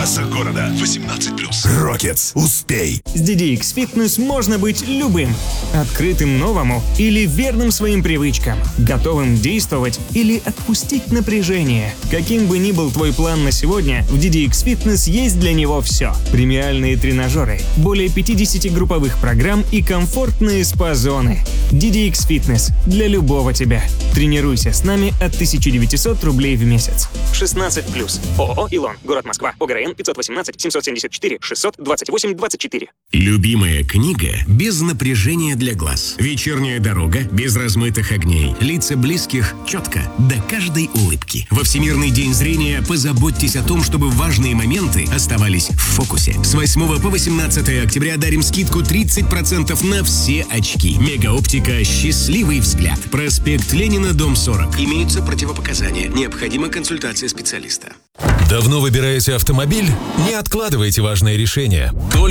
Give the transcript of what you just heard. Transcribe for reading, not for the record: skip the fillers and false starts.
кассах города. 18+. Рокетс, успей! С DDX Fitness можно быть любым. Открытым новому или верным своим привычкам. Готовым действовать или отпустить напряжение. Каким бы ни был твой план на сегодня, в DDX Fitness есть для него все. Премиальные тренажеры, более 50 групповых программ и комфортные спа-зоны. DDX Fitness для любого тебя. Тренируйся с нами от 1900 рублей в месяц. 16+. ООО «Илон». Город Москва. ОГРН 518 774 628 24. Любимая книга без напряжения для глаз. Вечерняя дорога без размытых огней. Лица близких четко, до каждой улыбки. Во Всемирный день зрения позаботьтесь о том, чтобы важные моменты оставались в фокусе. С 8 по 18 октября дарим скидку 30% на все очки. Мегаоптика «Счастливый взгляд». Проспект Ленина, дом 40. Имеются противопоказания. Необходима консультация специалиста. Давно выбираете автомобиль? Не откладывайте важные решения. Только